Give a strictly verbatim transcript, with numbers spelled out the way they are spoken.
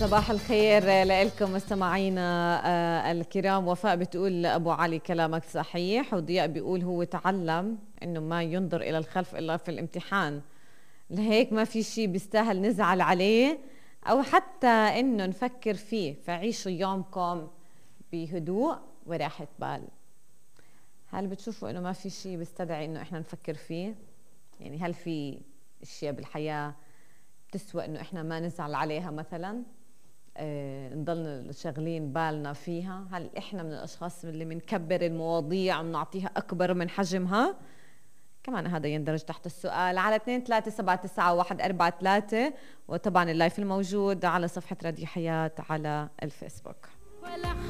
صباح الخير لكم مستمعينا الكرام. وفاء بتقول أبو علي كلامك صحيح، وضياء بيقول هو تعلم إنه ما ينظر إلى الخلف إلا في الامتحان، لهيك ما في شيء بيستاهل نزعل عليه أو حتى إنه نفكر فيه، فعيشوا يومكم بهدوء وراحة بال. هل بتشوفوا إنه ما في شيء بيستدعي إنه إحنا نفكر فيه؟ يعني هل في أشياء بالحياة تسوى إنه إحنا ما نزعل عليها مثلاً؟ آه، نضلنا شغلين بالنا فيها؟ هل إحنا من الأشخاص اللي بنكبر المواضيع وبنعطيها أكبر من حجمها؟ كمان هذا يندرج تحت السؤال على اثنين ثلاثة سبعة تسعة واحد أربعة ثلاثة، وطبعا اللايف الموجود على صفحة راديو حياة على الفيسبوك.